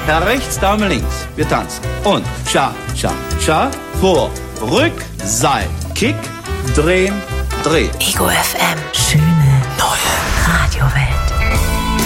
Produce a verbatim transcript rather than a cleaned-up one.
Herr rechts, Dame links. Wir tanzen. Und Cha, Cha, Cha. Vor, Rück, Seil. Kick, drehen, drehen. Ego F M. Schöne neue Radiowelt.